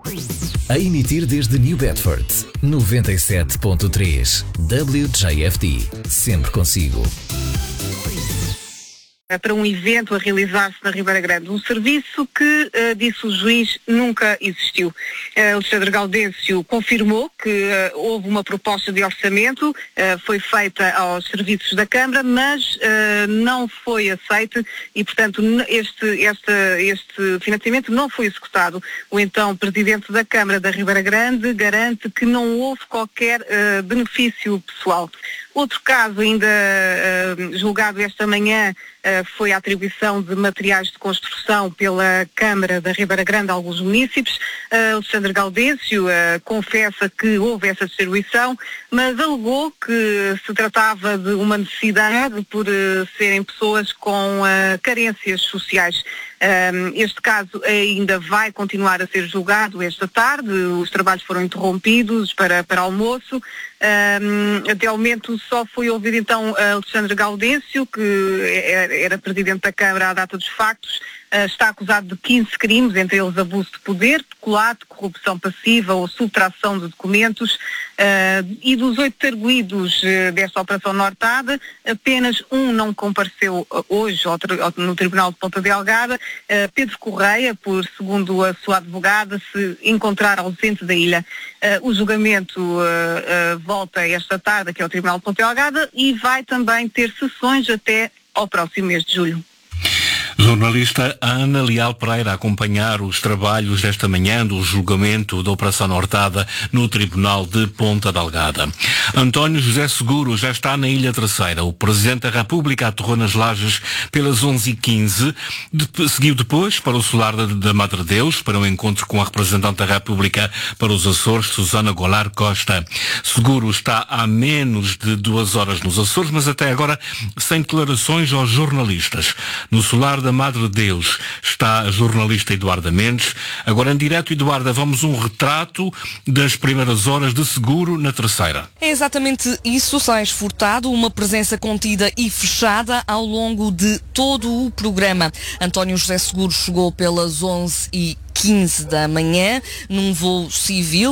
A emitir desde New Bedford, 97.3 WJFD, sempre consigo. Para um evento a realizar-se na Ribeira Grande, um serviço que, disse o juiz, nunca existiu. Alexandre Gaudêncio confirmou que houve uma proposta de orçamento, foi feita aos serviços da Câmara, mas não foi aceite e, portanto, este financiamento não foi executado. O então Presidente da Câmara da Ribeira Grande garante que não houve qualquer benefício pessoal. Outro caso ainda julgado esta manhã foi a atribuição de materiais de construção pela Câmara da Ribeira Grande a alguns munícipes. Alexandre Gaudêncio confessa que houve essa distribuição, mas alegou que se tratava de uma necessidade por serem pessoas com carências sociais. Este caso ainda vai continuar a ser julgado esta tarde, os trabalhos foram interrompidos para almoço. Até ao momento só foi ouvido então Alexandre Gaudêncio, que era Presidente da Câmara à data dos factos. Está acusado de 15 crimes, entre eles abuso de poder, peculato, corrupção passiva ou subtração de documentos. E dos 8 arguidos desta Operação Nortada, apenas um não compareceu hoje no Tribunal de Ponta Delgada. Pedro Correia, segundo a sua advogada, se encontrar ausente da ilha. O julgamento volta esta tarde aqui ao Tribunal de Ponta Delgada e vai também ter sessões até ao próximo mês de julho. Jornalista Ana Leal Pereira a acompanhar os trabalhos desta manhã do julgamento da Operação Nortada no Tribunal de Ponta Delgada. António José Seguro já está na Ilha Terceira. O Presidente da República aterrou nas Lajes pelas 11h15, seguiu depois para o solar da Madre Deus, para um encontro com a representante da República para os Açores, Susana Goulart Costa. Seguro está há menos de 2 horas nos Açores, mas até agora sem declarações aos jornalistas. No solar da Madre Deus está a jornalista Eduarda Mendes. Agora em direto, Eduarda, vamos um retrato das primeiras horas de Seguro na Terceira. É exatamente isso, Sais Furtado, uma presença contida e fechada ao longo de todo o programa. António José Seguro chegou pelas 11h15 da manhã num voo civil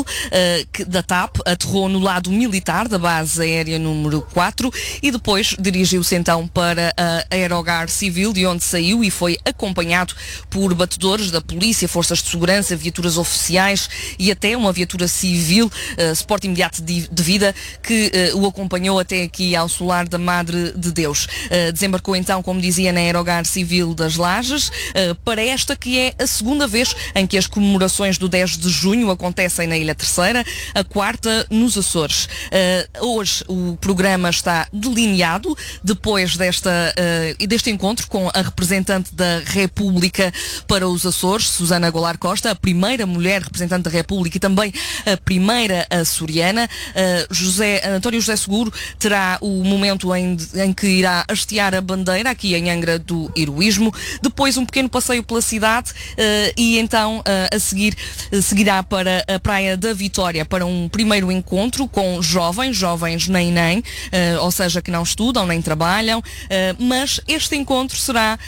da TAP, aterrou no lado militar da base aérea número 4 e depois dirigiu-se então para a Aerogar Civil, de onde saiu e foi acompanhado por batedores da polícia, forças de segurança, viaturas oficiais e até uma viatura civil, suporte imediato de vida, que o acompanhou até aqui ao solar da Madre de Deus. Desembarcou então, como dizia, na Aerogar Civil das Lajes, para esta que é a segunda vez em que as comemorações do 10 de junho acontecem na Ilha Terceira, a quarta nos Açores. Hoje o programa está delineado depois deste encontro com a representante da República para os Açores, Susana Goulart Costa, a primeira mulher representante da República e também a primeira açoriana. António José Seguro terá o momento em que irá hastear a bandeira aqui em Angra do Heroísmo, depois um pequeno passeio pela cidade e então a seguir seguirá para a Praia da Vitória para um primeiro encontro com jovens nem, ou seja, que não estudam nem trabalham, mas este encontro será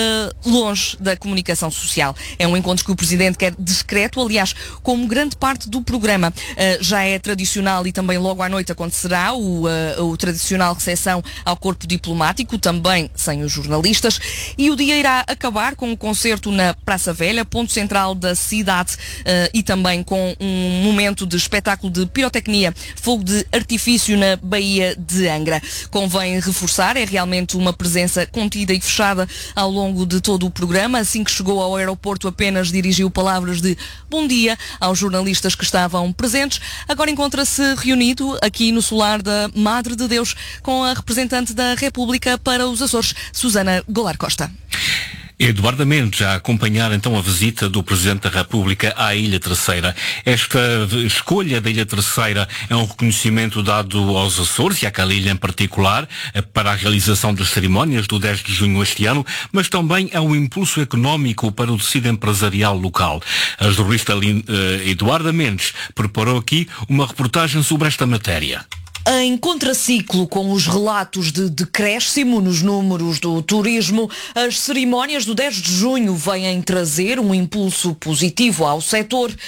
longe da comunicação social. É um encontro que o Presidente quer discreto, aliás, como grande parte do programa. Já é tradicional e também logo à noite acontecerá o tradicional recepção ao corpo diplomático, também sem os jornalistas, e o dia irá acabar com um concerto na Praça Velha, ponto central da cidade, e também com um momento de espetáculo de pirotecnia, fogo de artifício na Baía de Angra. Convém reforçar, é realmente uma presença contida e fechada ao longo de todo o programa. Assim que chegou ao aeroporto apenas dirigiu palavras de bom dia aos jornalistas que estavam presentes. Agora encontra-se reunido aqui no solar da Madre de Deus com a representante da República para os Açores, Susana Goulart Costa. Eduardo Mendes a acompanhar então a visita do Presidente da República à Ilha Terceira. Esta escolha da Ilha Terceira é um reconhecimento dado aos Açores e àquela ilha em particular para a realização das cerimónias do 10 de junho este ano, mas também é um impulso económico para o tecido empresarial local. A jornalista Eduarda Mendes preparou aqui uma reportagem sobre esta matéria. Em contraciclo com os relatos de decréscimo nos números do turismo, as cerimónias do 10 de junho vêm trazer um impulso positivo ao setor.